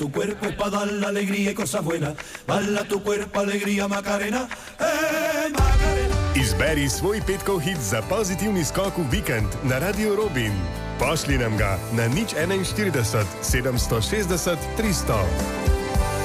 Tu cuerpo es para dar la alegría y cosas buenas. Bala tu cuerpo, alegría, Macarena. Macarena. Izberi svoj petkov hit za pozitivni skok v vikend na Radio Robin. Pošli nam ga na 041 760 300.